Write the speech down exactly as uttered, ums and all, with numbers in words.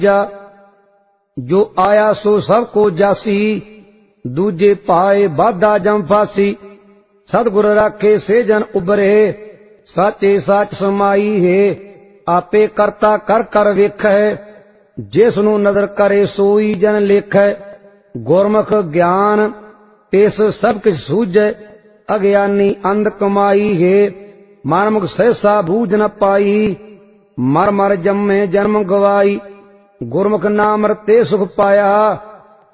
जा जो आया सो सबको जासी, दूजे पाए बाधा जम फासी। सतगुर राखे से जन उबरे, साचे साच समाई है। आपे करता कर कर वेखै, जिसनू नदर करे सोई जन लेखै। गुरमुख ज्ञान तिस सब किछ सूझै, अज्ञानी अंध कमाई है। मनमुख सहसा बूझ न पाई, मर मर जम्मे जन्म गवाई। गुरमुख नाम रते सुख पाया,